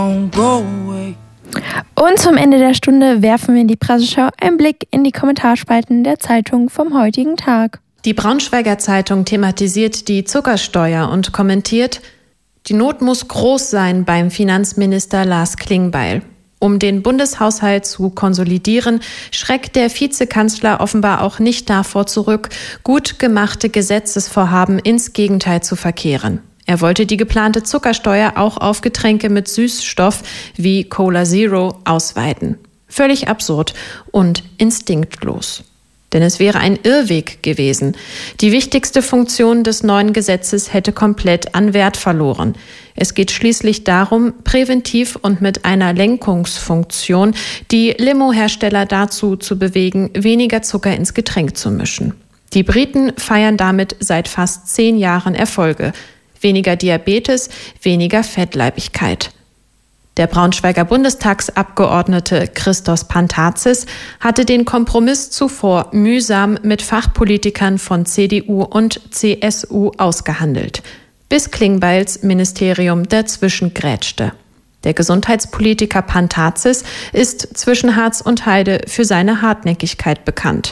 Und zum Ende der Stunde werfen wir in die Presseschau einen Blick in die Kommentarspalten der Zeitung vom heutigen Tag. Die Braunschweiger Zeitung thematisiert die Zuckersteuer und kommentiert: Die Not muss groß sein beim Finanzminister Lars Klingbeil. Um den Bundeshaushalt zu konsolidieren, schreckt der Vizekanzler offenbar auch nicht davor zurück, gut gemachte Gesetzesvorhaben ins Gegenteil zu verkehren. Er wollte die geplante Zuckersteuer auch auf Getränke mit Süßstoff wie Cola Zero ausweiten. Völlig absurd und instinktlos. Denn es wäre ein Irrweg gewesen. Die wichtigste Funktion des neuen Gesetzes hätte komplett an Wert verloren. Es geht schließlich darum, präventiv und mit einer Lenkungsfunktion die Limo-Hersteller dazu zu bewegen, weniger Zucker ins Getränk zu mischen. Die Briten feiern damit seit fast 10 Jahren Erfolge. Weniger Diabetes, weniger Fettleibigkeit. Der Braunschweiger Bundestagsabgeordnete Christos Pantazis hatte den Kompromiss zuvor mühsam mit Fachpolitikern von CDU und CSU ausgehandelt, bis Klingbeils Ministerium dazwischen grätschte. Der Gesundheitspolitiker Pantazis ist zwischen Harz und Heide für seine Hartnäckigkeit bekannt.